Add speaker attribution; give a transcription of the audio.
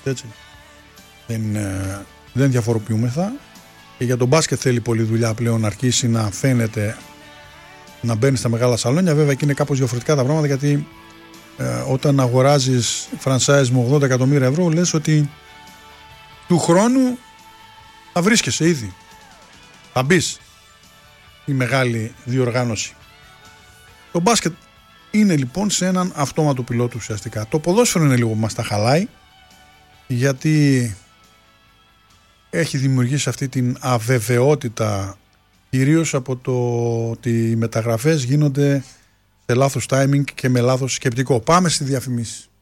Speaker 1: Έτσι. Δεν διαφοροποιούμεθα. Και για τον μπάσκετ θέλει πολλή δουλειά πλέον να αρχίσει να φαίνεται, να μπαίνει στα μεγάλα σαλόνια. Βέβαια εκεί είναι κάπως διαφορετικά τα πράγματα, γιατί όταν αγοράζεις franchise με 80 εκατομμύρια ευρώ, λες ότι του χρόνου θα βρίσκεσαι ήδη, θα μπεις η μεγάλη διοργάνωση. Το μπάσκετ είναι λοιπόν σε έναν αυτόματο πιλότο ουσιαστικά. Το ποδόσφαιρο είναι λίγο που μας τα χαλάει, γιατί έχει δημιουργήσει αυτή την αβεβαιότητα, κυρίως από το ότι οι μεταγραφές γίνονται σε λάθος timing και με λάθος σκεπτικό. Πάμε στη διαφημίσεις.